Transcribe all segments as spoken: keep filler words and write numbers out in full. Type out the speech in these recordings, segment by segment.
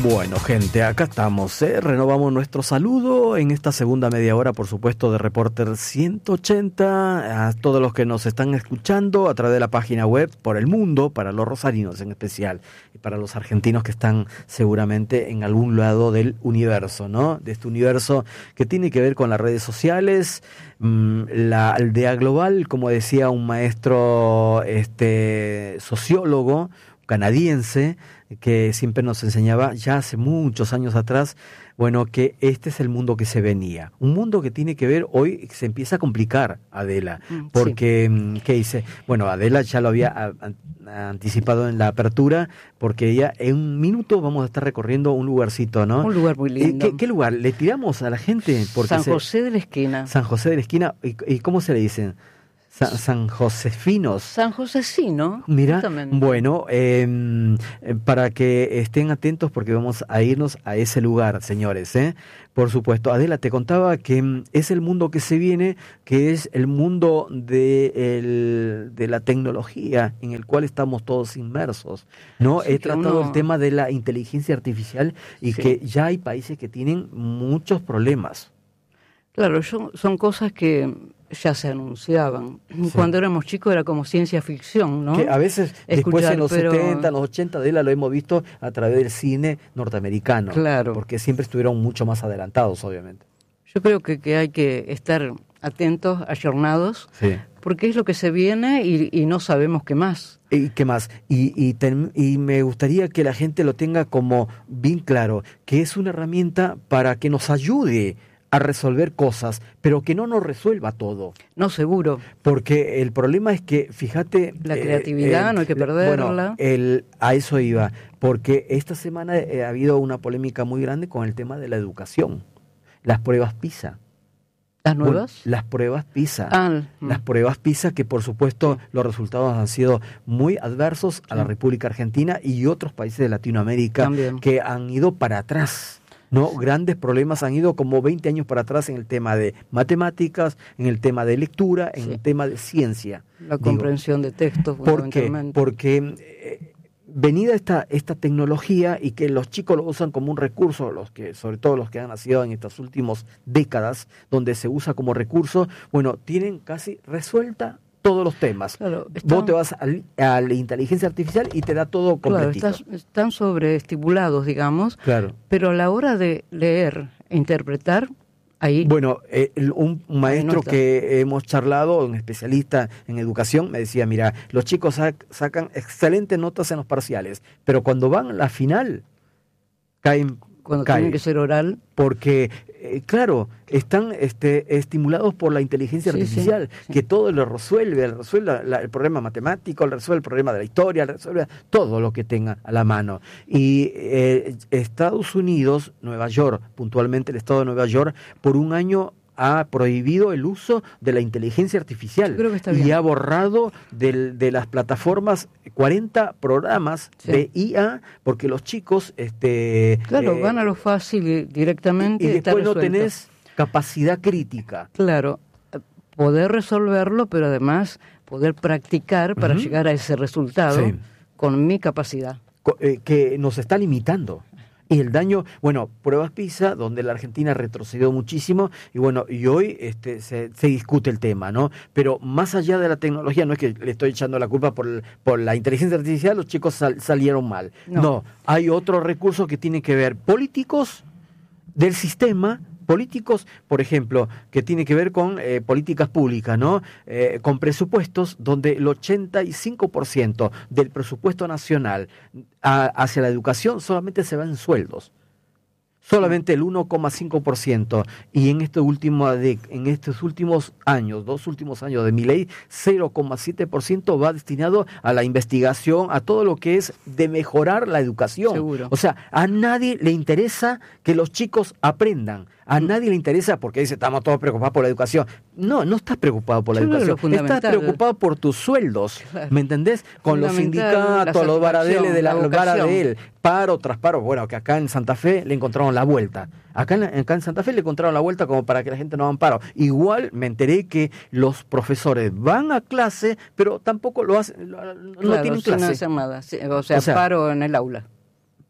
Bueno, gente, acá estamos, ¿eh? Renovamos nuestro saludo en esta segunda media hora, por supuesto, de Reporter ciento ochenta, a todos los que nos están escuchando a través de la página web por el mundo, para los rosarinos en especial, y para los argentinos que están seguramente en algún lado del universo, ¿no? De este universo que tiene que ver con las redes sociales, mmm, la aldea global, como decía un maestro este sociólogo canadiense, que siempre nos enseñaba ya hace muchos años atrás, bueno, que este es el mundo que se venía. Un mundo que tiene que ver, hoy se empieza a complicar, Adela, porque, sí. ¿Qué dice? Bueno, Adela ya lo había a, a, anticipado en la apertura, porque ella en un minuto vamos a estar recorriendo un lugarcito, ¿no? Un lugar muy lindo. ¿Qué, qué lugar? ¿Le tiramos a la gente? Porque San José se, de la Esquina. San José de la Esquina, ¿y, y cómo se le dicen? San, San Josefinos. San Josefino. Mira, justamente. Bueno, eh, para que estén atentos porque vamos a irnos a ese lugar, señores, ¿eh? Por supuesto. Adela, te contaba que es el mundo que se viene, que es el mundo de, el, de la tecnología en el cual estamos todos inmersos, ¿no? Sí, He tratado uno... el tema de la inteligencia artificial y sí. que ya hay países que tienen muchos problemas. Claro, yo, son cosas que ya se anunciaban. Sí. Cuando éramos chicos era como ciencia ficción, ¿no? Que a veces, Escuchar, después en los pero... setenta, en los ochenta, de la lo hemos visto a través del cine norteamericano. Claro. Porque siempre estuvieron mucho más adelantados, obviamente. Yo creo que, que hay que estar atentos, ayornados, sí. porque es lo que se viene y, y no sabemos qué más. ¿Y qué más? Y, y, ten, y me gustaría que la gente lo tenga como bien claro, que es una herramienta para que nos ayude a resolver cosas, pero que no nos resuelva todo. No, seguro. Porque el problema es que, fíjate... La creatividad, eh, no hay que perderla. Bueno, el, a eso iba, porque esta semana eh, ha habido una polémica muy grande con el tema de la educación. Las pruebas PISA. ¿Las nuevas? Bueno, las pruebas PISA. Ah, las mm. pruebas PISA, que por supuesto los resultados han sido muy adversos a la República Argentina y otros países de Latinoamérica También. que han ido para atrás. No, grandes problemas, han ido como veinte años para atrás en el tema de matemáticas, en el tema de lectura, en sí. el tema de ciencia. La digo, comprensión de textos. ¿Por qué? Porque eh, venida esta, esta tecnología y que los chicos lo usan como un recurso, los que, sobre todo los que han nacido en estas últimas décadas, donde se usa como recurso, bueno, tienen casi resuelta todos los temas. Claro, están, Vos te vas a, a la inteligencia artificial y te da todo completito. Claro, estás, están sobreestimulados, digamos, claro. pero a la hora de leer e interpretar, ahí... Bueno, eh, un, un maestro no que hemos charlado, un especialista en educación, me decía, mira, los chicos sac, sacan excelentes notas en los parciales, pero cuando van a la final, caen... Cuando caen, tienen que ser oral. Porque, eh, claro, están este, estimulados por la inteligencia sí, artificial, sí, sí. que todo lo resuelve, resuelve la, el problema matemático, resuelve el problema de la historia, resuelve todo lo que tenga a la mano. Y eh, Estados Unidos, Nueva York, puntualmente el estado de Nueva York, por un año ha prohibido el uso de la inteligencia artificial y ha borrado del, de las plataformas cuarenta programas sí. de I A porque los chicos este claro eh, van a lo fácil directamente y, y después no tenés capacidad crítica. Claro, poder resolverlo, pero además poder practicar para uh-huh. llegar a ese resultado sí. con mi capacidad eh, que nos está limitando. Y el daño, bueno, pruebas PISA, donde la Argentina retrocedió muchísimo, y bueno, y hoy este, se, se discute el tema, ¿no? Pero más allá de la tecnología, no es que le estoy echando la culpa por, el, por la inteligencia artificial, los chicos sal, salieron mal. No. no, hay otro recurso que tiene que ver políticos del sistema, políticos, por ejemplo, que tiene que ver con eh, políticas públicas, ¿no? Eh, con presupuestos donde el ochenta y cinco por ciento del presupuesto nacional a, hacia la educación solamente se va en sueldos. Solamente el uno coma cinco por ciento y en este último de, en estos últimos años, dos últimos años de Milei, cero coma siete por ciento va destinado a la investigación, a todo lo que es de mejorar la educación. Seguro. O sea, a nadie le interesa que los chicos aprendan. A mm. nadie le interesa porque dice, estamos todos preocupados por la educación. No, no estás preocupado por la Yo educación. Estás preocupado por tus sueldos. Claro. ¿Me entendés? Con los sindicatos, los varadeles de la, la varadel, paro tras paro. Bueno, que acá en Santa Fe le encontraron la vuelta. Acá en, acá en Santa Fe le encontraron la vuelta como para que la gente no haga paro. Igual me enteré que los profesores van a clase, pero tampoco lo hacen, no claro, tienen clase. No hacen nada. O sea, o sea, paro en el aula.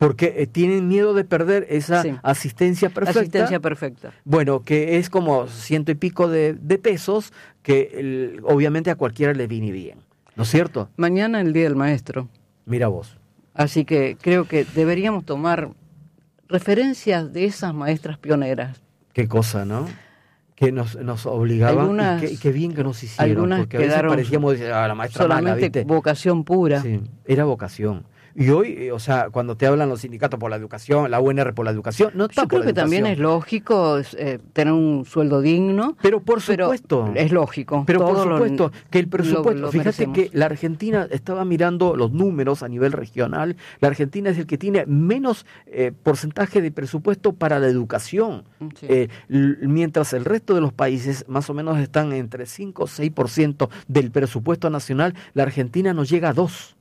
Porque eh, tienen miedo de perder esa sí. asistencia perfecta. Asistencia perfecta. Bueno, que es como ciento y pico de, de pesos, que el, obviamente a cualquiera le viene bien, ¿no es cierto? Mañana el Día del Maestro. Mira vos. Así que creo que deberíamos tomar referencias de esas maestras pioneras. Qué cosa, ¿no? Que nos, nos obligaban, algunas, y qué, qué bien que nos hicieron, algunas porque a veces parecíamos, ah, la maestra solamente mala, ¿viste? Vocación pura. Sí, era vocación. Y hoy, o sea, cuando te hablan los sindicatos por la educación, la U N R por la educación, no está Yo creo por que educación. También es lógico eh, tener un sueldo digno. Pero por supuesto. Pero es lógico. Pero por supuesto lo, que el presupuesto, lo, lo fíjate merecemos. que la Argentina, estaba mirando los números a nivel regional, la Argentina es el que tiene menos eh, porcentaje de presupuesto para la educación. Sí. Eh, l- mientras el resto de los países más o menos están entre cinco o seis por ciento del presupuesto nacional, la Argentina no llega a dos.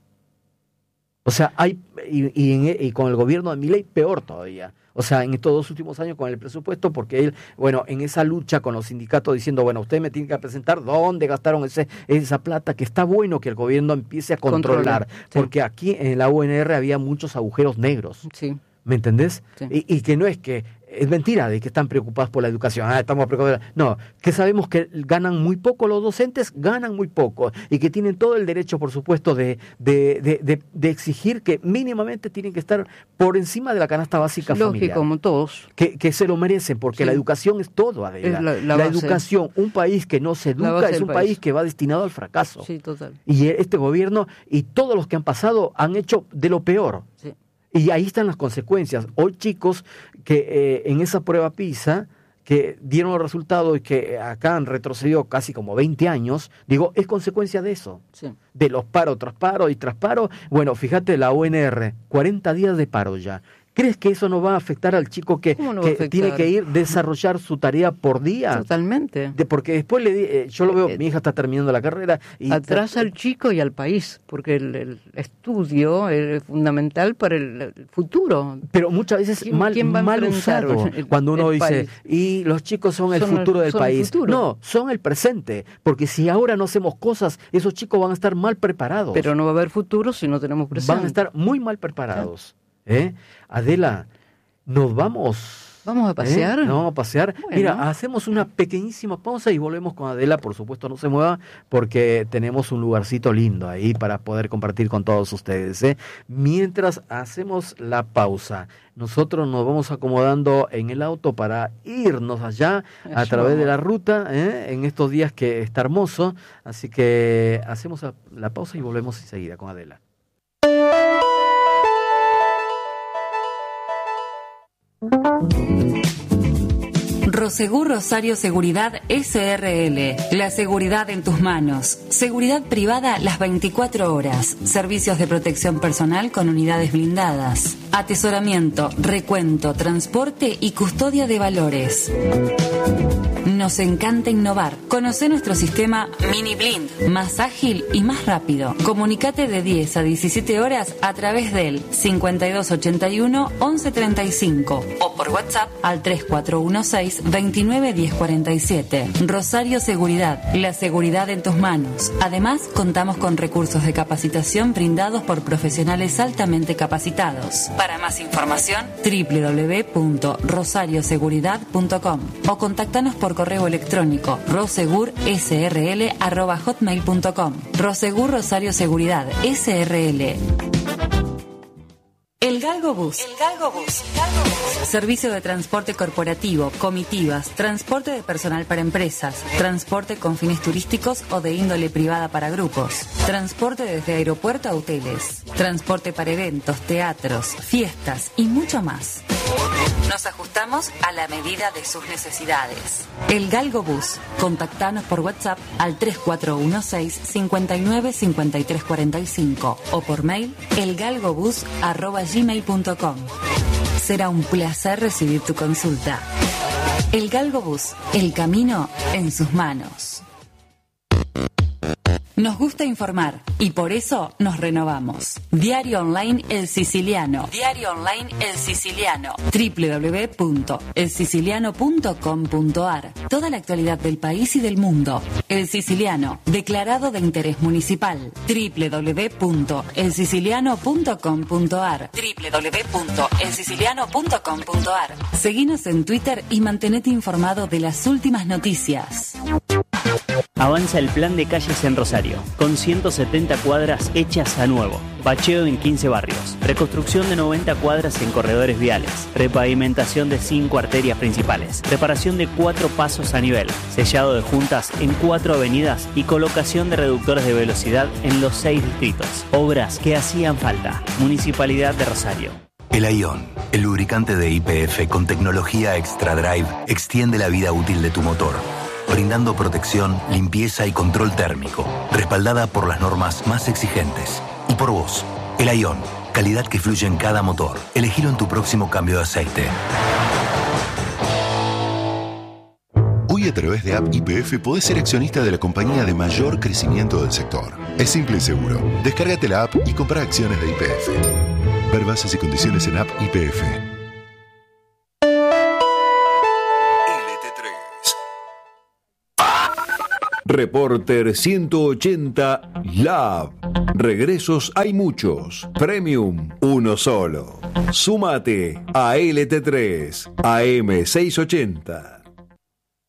O sea, hay, y, y, en, y con el gobierno de Milei peor todavía. O sea, en estos dos últimos años con el presupuesto, porque él, bueno, en esa lucha con los sindicatos diciendo, bueno, usted me tiene que presentar dónde gastaron ese, esa plata, que está bueno que el gobierno empiece a controlar, Controlar, sí. porque aquí en la U N R había muchos agujeros negros. Sí. ¿Me entendés? Sí. Y, y que no es que, es mentira de que están preocupados por la educación, ah, estamos preocupados. No, que sabemos que ganan muy poco los docentes, ganan muy poco, y que tienen todo el derecho, por supuesto, de, de, de, de, de exigir que mínimamente tienen que estar por encima de la canasta básica Lógico, familiar. como todos. Que, que se lo merecen, porque Sí. la educación es todo, Adela. Es la- la la base. educación, un país que no se La educa, base es del un país. país. que va destinado al fracaso. Sí, total. Y este gobierno y todos los que han pasado han hecho de lo peor. Sí. Y ahí están las consecuencias. Hoy chicos que eh, en esa prueba PISA, que dieron los resultados y que acá han retrocedido casi como veinte años, digo, es consecuencia de eso. Sí. De los paros tras paro y tras paro. Bueno, fíjate, la U N R, cuarenta días de paro ya. ¿Crees que eso no va a afectar al chico que, ¿Cómo no va a que afectar? tiene que ir desarrollar su tarea por día? Totalmente. De, porque después le di- eh, yo lo veo, Eh, mi hija está terminando la carrera y Atrasa al chico y al país, porque el, el estudio es fundamental para el, el futuro. pero muchas veces ¿Quién- mal, quién va a mal enfrentar usado el- cuando uno el dice país? y los chicos son el Son el- futuro del son el país. futuro. No, son el presente, porque si ahora no hacemos cosas, esos chicos van a estar mal preparados. Pero no va a haber futuro si no tenemos presente. van a estar muy mal preparados. ¿Eh? Adela, nos vamos. ¿Vamos a pasear? ¿Eh? Nos vamos a pasear. Bueno. Mira, hacemos una pequeñísima pausa y volvemos con Adela. Por supuesto, no se mueva porque tenemos un lugarcito lindo ahí para poder compartir con todos ustedes. ¿eh? Mientras hacemos la pausa, nosotros nos vamos acomodando en el auto para irnos allá a Eso través de vamos. la ruta ¿eh? en estos días que está hermoso. Así que hacemos la- la pausa y volvemos enseguida con Adela. Rosegur Rosario Seguridad S R L. La seguridad en tus manos. Seguridad privada las veinticuatro horas. Servicios de protección personal con unidades blindadas. Atesoramiento, recuento, transporte y custodia de valores. Nos encanta innovar. Conoce nuestro sistema Mini Blind, más ágil y más rápido. Comunicate de diez a diecisiete horas a través del cincuenta y dos ochenta y uno once treinta y cinco o por WhatsApp al tres cuatro uno seis veintinueve diez cuarenta y siete. Rosario Seguridad, la seguridad en tus manos. Además, contamos con recursos de capacitación brindados por profesionales altamente capacitados. Para más información, doble u doble u doble u punto rosario seguridad punto com o contáctanos por correo electrónico rosegur s r l arroba hotmail punto com. Rosegur Rosario Seguridad S R L. El Galgo Bus. El Galgo Bus. Servicio de transporte corporativo, comitivas, transporte de personal para empresas, transporte con fines turísticos o de índole privada para grupos, transporte desde aeropuerto a hoteles, transporte para eventos, teatros, fiestas y mucho más. Nos ajustamos a la medida de sus necesidades. El Galgo Bus. Contactanos por WhatsApp al tres cuatro uno seis cincuenta y nueve cincuenta y tres cuarenta y cinco o por mail elgalgobus arroba gmail punto com. Será un placer recibir tu consulta. El Galgo Bus. El camino en sus manos. Nos gusta informar y por eso nos renovamos. Diario Online El Siciliano. Diario Online El Siciliano. doble u doble u doble u punto el siciliano punto com punto a r. Toda la actualidad del país y del mundo. El Siciliano, declarado de interés municipal. doble u doble u doble u punto el siciliano punto com punto a r. doble u doble u doble u punto el siciliano punto com punto a r. Seguinos en Twitter y mantenete informado de las últimas noticias. Avanza el plan de calles en Rosario, con ciento setenta cuadras hechas a nuevo, bacheo en quince barrios, reconstrucción de noventa cuadras en corredores viales, repavimentación de cinco arterias principales, reparación de cuatro pasos a nivel, sellado de juntas en cuatro avenidas y colocación de reductores de velocidad en los seis distritos. Obras que hacían falta. Municipalidad de Rosario. El Ion, el lubricante de Y P F con tecnología Extra Drive, extiende la vida útil de tu motor, brindando protección, limpieza y control térmico, respaldada por las normas más exigentes. Y por vos, el Ion, calidad que fluye en cada motor. Elegilo en tu próximo cambio de aceite. Hoy a través de App Y P F podés ser accionista de la compañía de mayor crecimiento del sector. Es simple y seguro. Descárgate la app y compra acciones de Y P F. Ver bases y condiciones en App Y P F. Reporter ciento ochenta Lab. Regresos hay muchos. Premium, uno solo. Súmate a L T tres, A M seiscientos ochenta.